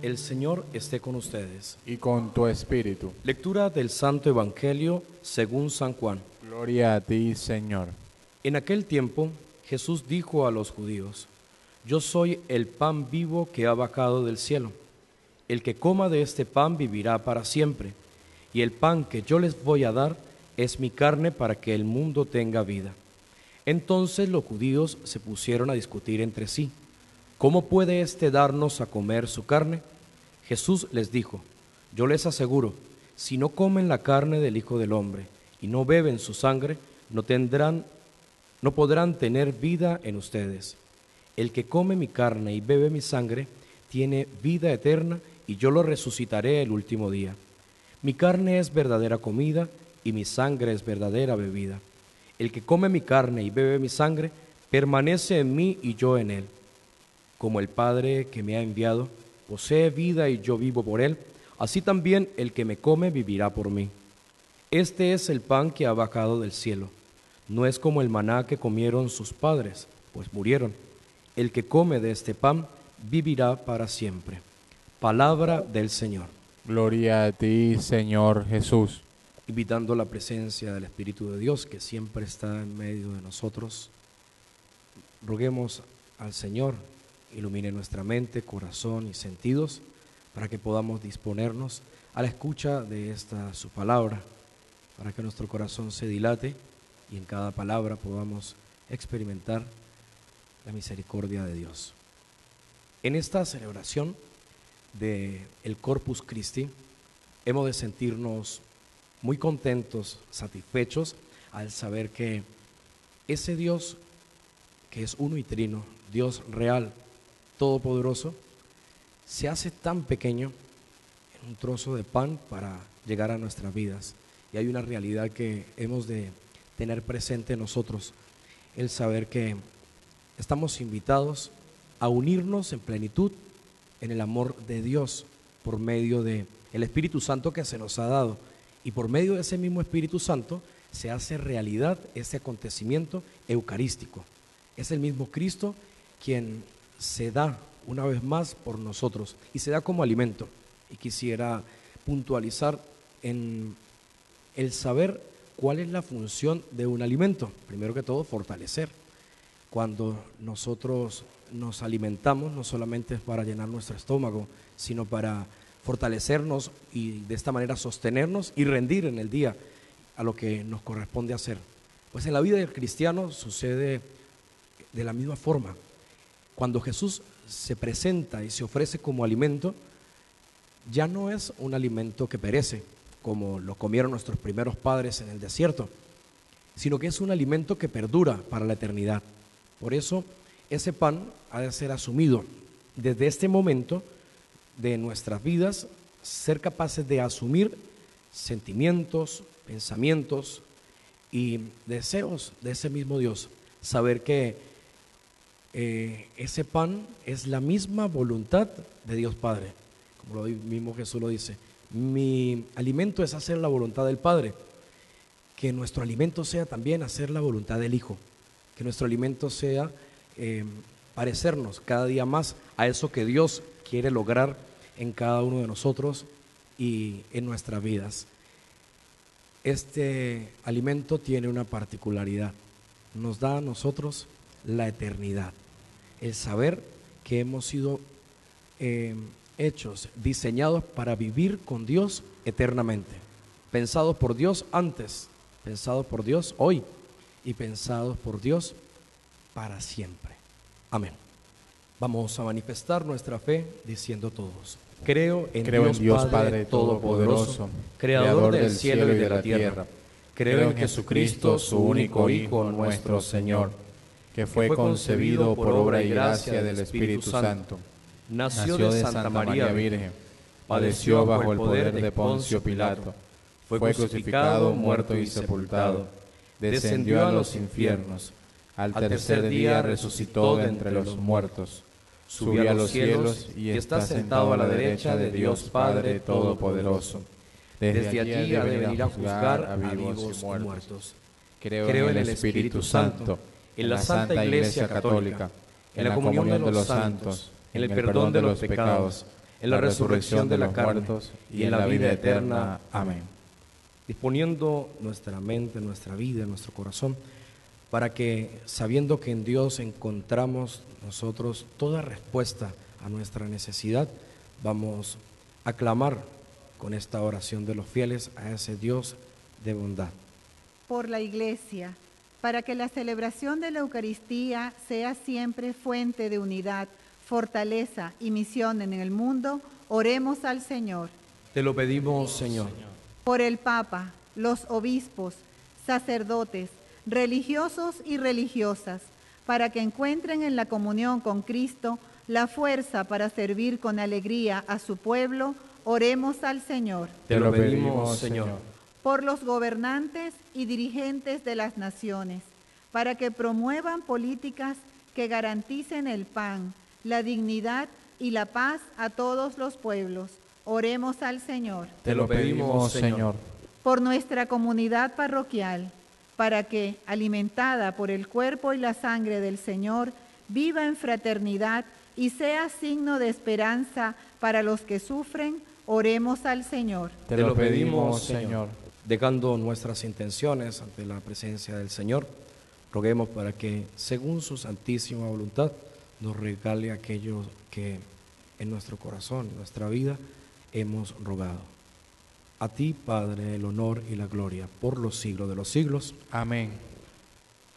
El Señor esté con ustedes. Y con tu espíritu. Lectura del Santo Evangelio según San Juan. Gloria a ti, Señor. En aquel tiempo Jesús dijo a los judíos: Yo soy el pan vivo que ha bajado del cielo. El que coma de este pan vivirá para siempre, y el pan que yo les voy a dar es mi carne para que el mundo tenga vida. Entonces los judíos se pusieron a discutir entre sí: ¿Cómo puede éste darnos a comer su carne? Jesús les dijo: Yo les aseguro, si no comen la carne del Hijo del Hombre y no beben su sangre, no podrán tener vida en ustedes. El que come mi carne y bebe mi sangre tiene vida eterna, y yo lo resucitaré el último día. Mi carne es verdadera comida y mi sangre es verdadera bebida. El que come mi carne y bebe mi sangre permanece en mí y yo en él. Como el Padre que me ha enviado posee vida y yo vivo por él, así también el que me come vivirá por mí. Este es el pan que ha bajado del cielo. No es como el maná que comieron sus padres, pues murieron. El que come de este pan vivirá para siempre. Palabra del Señor. Gloria a ti, Señor Jesús. Invitando la presencia del Espíritu de Dios, que siempre está en medio de nosotros, roguemos al Señor ilumine nuestra mente, corazón y sentidos para que podamos disponernos a la escucha de esta su palabra, para que nuestro corazón se dilate y en cada palabra podamos experimentar la misericordia de Dios. En esta celebración del Corpus Christi hemos de sentirnos muy contentos, satisfechos al saber que ese Dios que es uno y trino, Dios real, todopoderoso, se hace tan pequeño en un trozo de pan para llegar a nuestras vidas. Y hay una realidad que hemos de tener presente nosotros, el saber que estamos invitados a unirnos en plenitud en el amor de Dios por medio del Espíritu Santo que se nos ha dado. Y por medio de ese mismo Espíritu Santo se hace realidad ese acontecimiento eucarístico. Es el mismo Cristo quien se da una vez más por nosotros y se da como alimento. Y quisiera puntualizar en el saber cuál es la función de un alimento. Primero que todo, fortalecer. Cuando nosotros nos alimentamos, no solamente es para llenar nuestro estómago, sino para fortalecernos y de esta manera sostenernos y rendir en el día a lo que nos corresponde hacer. Pues en la vida del cristiano sucede de la misma forma. Cuando Jesús se presenta y se ofrece como alimento, ya no es un alimento que perece, como lo comieron nuestros primeros padres en el desierto, sino que es un alimento que perdura para la eternidad. Por eso, ese pan ha de ser asumido desde este momento de nuestras vidas, ser capaces de asumir sentimientos, pensamientos y deseos de ese mismo Dios, saber que ese pan es la misma voluntad de Dios Padre, como lo mismo Jesús lo dice: mi alimento es hacer la voluntad del Padre. Que nuestro alimento sea también hacer la voluntad del Hijo, que nuestro alimento sea parecernos cada día más a eso que Dios quiere lograr en cada uno de nosotros y en nuestras vidas. Este alimento tiene una particularidad, nos da a nosotros la eternidad, el saber que hemos sido hechos, diseñados para vivir con Dios eternamente, pensados por Dios antes, pensados por Dios hoy y pensados por Dios para siempre. Amén. Vamos a manifestar nuestra fe diciendo todos: Creo en Dios Padre Todopoderoso, Creador del cielo y de la tierra. Creo en Jesucristo, su único Hijo, nuestro Señor, que fue concebido por obra y gracia del Espíritu Santo. Nació de Santa María Virgen, padeció bajo el poder de Poncio Pilato, fue crucificado, muerto y sepultado, descendió a los infiernos, al tercer día resucitó de entre los muertos, subió a los cielos y está sentado a la derecha de Dios Padre Todopoderoso. Desde allí ha de venir a juzgar a vivos y muertos. Creo en el Espíritu Santo, en la Santa Iglesia Católica, en la comunión de los santos, en el perdón de los pecados, en la resurrección de la carne y en la vida eterna. Amén. Disponiendo nuestra mente, nuestra vida, nuestro corazón, para que, sabiendo que en Dios encontramos nosotros toda respuesta a nuestra necesidad, vamos a clamar con esta oración de los fieles a ese Dios de bondad. Por la Iglesia, para que la celebración de la Eucaristía sea siempre fuente de unidad, fortaleza y misión en el mundo, oremos al Señor. Te lo pedimos, Señor. Por el Papa, los obispos, sacerdotes, religiosos y religiosas, para que encuentren en la comunión con Cristo la fuerza para servir con alegría a su pueblo, oremos al Señor. Te lo pedimos, Señor. Por los gobernantes y dirigentes de las naciones, para que promuevan políticas que garanticen el pan, la dignidad y la paz a todos los pueblos. Oremos al Señor. Te lo pedimos, Señor. Por nuestra comunidad parroquial, para que, alimentada por el cuerpo y la sangre del Señor, viva en fraternidad y sea signo de esperanza para los que sufren, oremos al Señor. Te lo pedimos, Señor. Dejando nuestras intenciones ante la presencia del Señor, roguemos para que, según su santísima voluntad, nos regale aquello que en nuestro corazón, en nuestra vida, hemos rogado. A ti, Padre, el honor y la gloria por los siglos de los siglos. Amén.